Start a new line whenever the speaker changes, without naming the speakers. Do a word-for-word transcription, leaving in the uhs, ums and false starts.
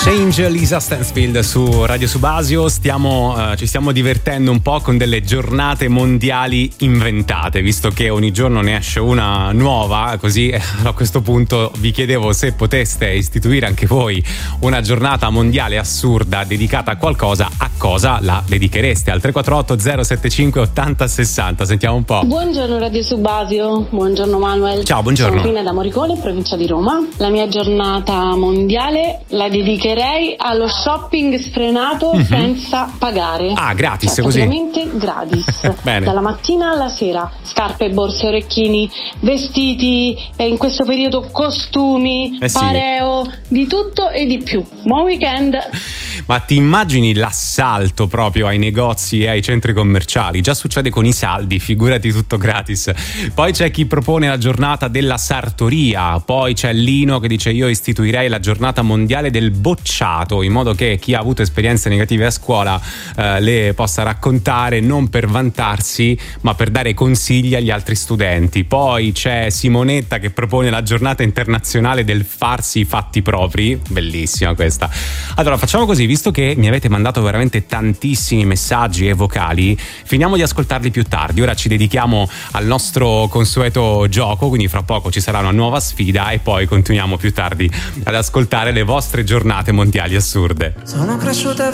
Change, Lisa Stansfield su Radio Subasio. Stiamo, uh, ci stiamo divertendo un po' con delle giornate mondiali inventate, visto che ogni giorno ne esce una nuova, così a questo punto vi chiedevo se poteste istituire anche voi una giornata mondiale assurda dedicata a qualcosa, a cosa la dedichereste? Al tre quattro otto zero sette cinque ottanta sessanta. Sentiamo un po'.
Buongiorno Radio Subasio, buongiorno Manuel.
Ciao, buongiorno.
Sono Fina da Moricone, provincia di Roma. La mia giornata mondiale la dedicherei allo shopping sfrenato mm-hmm. senza pagare.
Ah, gratis,
cioè,
così?
Praticamente gratis.
Bene.
Dalla mattina alla sera. Scarpe, borse, orecchini, vestiti, e in questo periodo costumi,
eh sì.
pareo, di tutto e di più. Buon weekend.
Ma ti immagini l'assalto proprio ai negozi e ai centri commerciali? Già succede con i saldi, figurati tutto gratis. Poi c'è chi propone la giornata della sartoria, poi c'è Lino che dice: io istituirei la giornata mondiale del bocciato, in modo che chi ha avuto esperienze negative a scuola eh, le possa raccontare, non per vantarsi ma per dare consigli agli altri studenti. Poi c'è Simonetta che propone la giornata internazionale del farsi i fatti propri, bellissima questa. Allora facciamo così, visto che mi avete mandato veramente tantissimi messaggi e vocali, finiamo di ascoltarli più tardi. Ora ci dedichiamo al nostro consueto gioco, quindi fra poco ci sarà una nuova sfida e poi continuiamo più tardi ad ascoltare le vostre giornate mondiali assurde.
Sono cresciuta